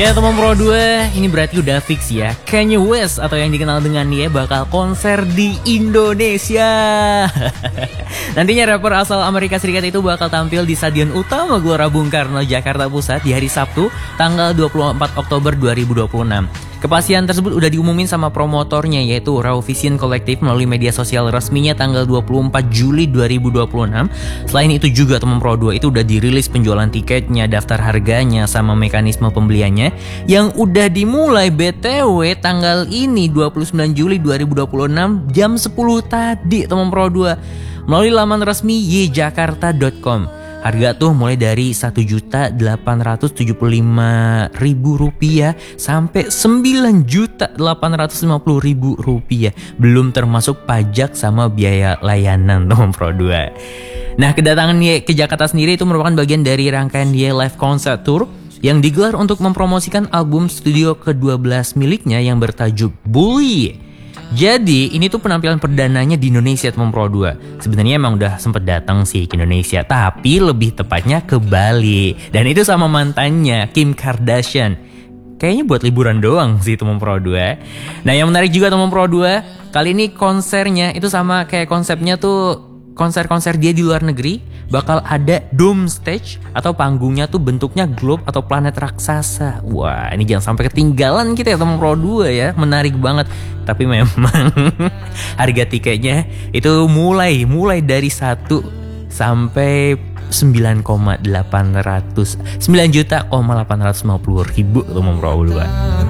Ya teman Pro 2, ini berarti udah fix ya, Kanye West atau yang dikenal dengan dia bakal konser di Indonesia. Nantinya rapper asal Amerika Serikat itu bakal tampil di Stadion Utama Gelora Bung Karno, Jakarta Pusat di hari Sabtu, tanggal 24 Oktober 2026. Kepastian tersebut udah diumumin sama promotornya yaitu Raw Vision Collective melalui media sosial resminya tanggal 24 Juli 2026. Selain itu juga teman Pro 2 itu udah dirilis penjualan tiketnya, daftar harganya sama mekanisme pembeliannya yang udah dimulai BTW tanggal ini 29 Juli 2026 jam 10 tadi teman Pro 2 melalui laman resmi yjakarta.com. Harga tuh mulai dari Rp1.875.000 sampai Rp9.850.000, belum termasuk pajak sama biaya layanan teman Pro 2. Nah, kedatangan dia ke Jakarta sendiri itu merupakan bagian dari rangkaian dia live concert tour yang digelar untuk mempromosikan album studio ke-12 miliknya yang bertajuk Bully. Jadi ini tuh penampilan perdananya di Indonesia teman Pro 2. Sebenarnya emang udah sempet datang sih ke Indonesia, tapi lebih tepatnya ke Bali. Dan itu sama mantannya Kim Kardashian. Kayaknya buat liburan doang sih teman Pro 2. Nah yang menarik juga teman Pro 2, kali ini konsernya itu sama kayak konsepnya tuh konser-konser dia di luar negeri. Bakal ada dome stage atau panggungnya tuh bentuknya globe atau planet raksasa. Wah ini jangan sampai ketinggalan kita ya teman Pro 2 ya. Menarik banget. Tapi memang harga tiketnya itu mulai dari 1 sampai 9.850.000 teman Pro 2.